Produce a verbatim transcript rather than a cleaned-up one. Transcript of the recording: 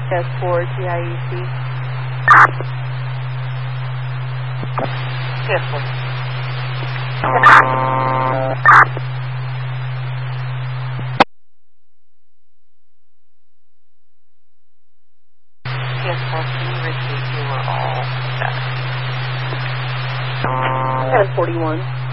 S four T I E C. Yes, four. Yes, four. Can you repeat? You were all set. ten forty-one.